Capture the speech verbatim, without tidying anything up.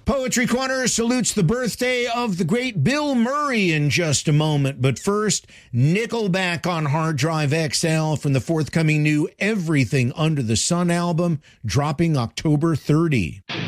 Poetry Corner salutes the birthday of the great Bill Murray in just a moment. But first, Nickelback on Hard Drive X L from the forthcoming new Everything Under the Sun album, dropping October thirtieth.